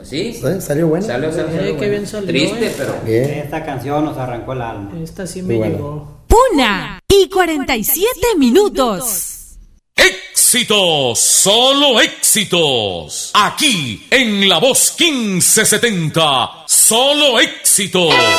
Pues sí. Salió buena. Salió Qué buena. bien salió, Triste, pero... Bien. Esta canción nos arrancó el alma. Esta sí me Igual. llegó. 1:47. Éxitos, solo éxitos. Aquí en La Voz 1570, solo éxitos.